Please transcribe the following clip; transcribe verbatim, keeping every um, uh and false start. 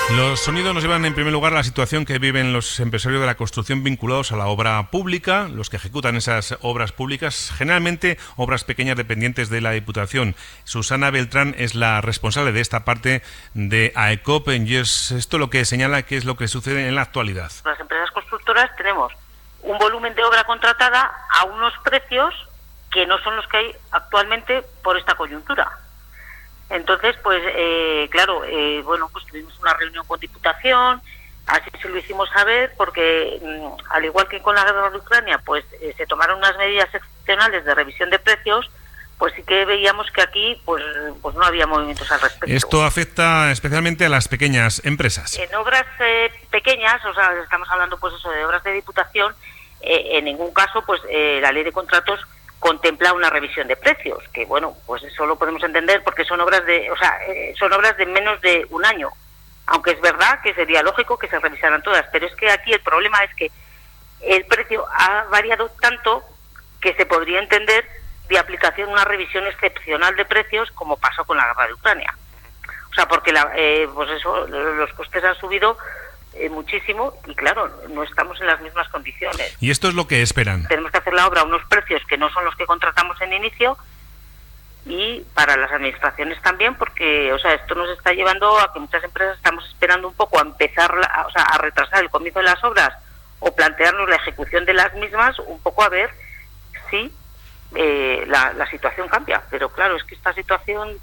Los sonidos nos llevan en primer lugar a la situación que viven los empresarios de la construcción vinculados a la obra pública, los que ejecutan esas obras públicas, generalmente obras pequeñas dependientes de la Diputación. Susana Beltrán es la responsable de esta parte de AECOP y es esto lo que señala que es lo que sucede en la actualidad. Las empresas constructoras tenemos un volumen de obra contratada a unos precios que no son los que hay actualmente por esta coyuntura. Entonces, pues, eh, claro, eh, bueno, pues tuvimos una reunión con Diputación, así se lo hicimos saber, porque mmm, al igual que con la guerra de Ucrania, pues eh, se tomaron unas medidas excepcionales de revisión de precios, pues sí que veíamos que aquí, pues, pues no había movimientos al respecto. Esto afecta especialmente a las pequeñas empresas. En obras eh, pequeñas, o sea, estamos hablando, pues eso, de obras de Diputación, eh, en ningún caso, pues, eh, la ley de contratos contempla una revisión de precios, que bueno, pues eso lo podemos entender porque son obras de, o sea, eh, son obras de menos de un año, aunque es verdad que sería lógico que se revisaran todas, pero es que aquí el problema es que el precio ha variado tanto que se podría entender de aplicación una revisión excepcional de precios como pasó con la guerra de Ucrania. O sea, porque la, eh, pues eso, los costes han subido Eh, muchísimo y claro, no estamos en las mismas condiciones. ¿Y esto es lo que esperan? Tenemos que hacer la obra a unos precios que no son los que contratamos en inicio y para las administraciones también, porque o sea, esto nos está llevando a que muchas empresas estamos esperando un poco a empezar, la, o sea, a retrasar el comienzo de las obras o plantearnos la ejecución de las mismas un poco a ver si eh, la, la situación cambia. Pero claro, es que esta situación